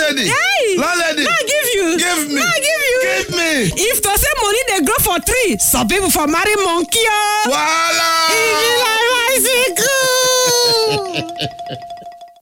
Landlady. Hey! Landlady. Now give you. Give me. Now give you. Give me. If to say money they grow for tree, some people for marry monkey. Voila. If you like bicycle.